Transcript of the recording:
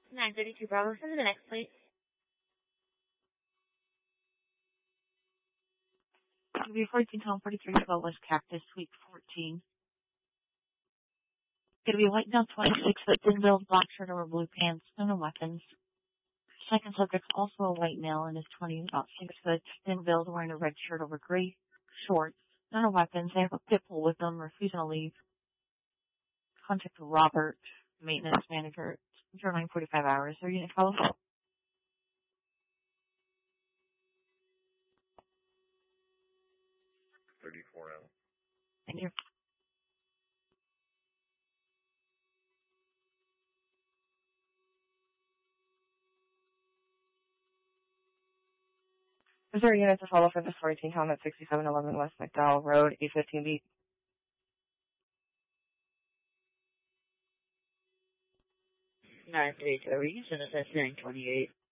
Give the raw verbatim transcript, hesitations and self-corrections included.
nine thirty-two Bravo, send to the next plate. It'll be fourteen Tom forty-three twelve West Cactus, Suite fourteen. It'll be white down twenty-six foot, thin build, black shirt over blue pants, no no weapons. Second subject's also a white male and is twenty, about six foot, thin build, wearing a red shirt over gray shorts, no no weapons. They have a pit bull with them, refusing to leave. Contact Robert, maintenance manager, zero nine forty-five hours. Their unit follow. thirty-four L. Thank you. Is there a unit to follow for the fourteen Tom at sixty-seven eleven West McDowell Road, eight fifteen B? nine thirty-two, are you send us at nine twenty-eight?